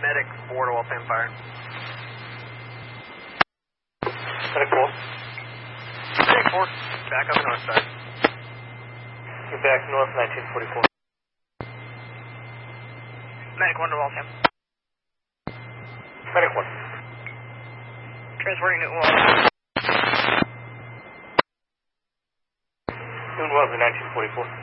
medic 4 to Waltham Fire. Medic 4. Medic 4, back up the north side. You're back north, 1944. Medic 1 to Waltham. Medic 1. Transporting Newton Waltham. Newton Wellesley, 1944.